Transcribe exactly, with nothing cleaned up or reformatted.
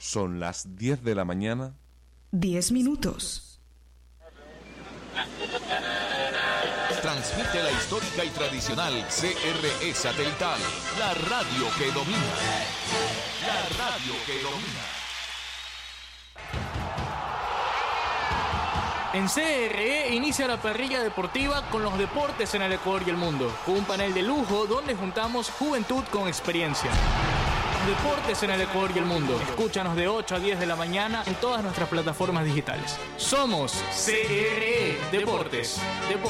Son las diez de la mañana. diez minutos. Transmite la histórica y tradicional C R E satelital, la radio que domina. La radio que domina. En C R E inicia la parrilla deportiva con los deportes en el Ecuador y el mundo, con un panel de lujo donde juntamos juventud con experiencia. Los deportes en el Ecuador y el mundo. Escúchanos de ocho a diez de la mañana en todas nuestras plataformas digitales. Somos C R E Deportes. Deportes.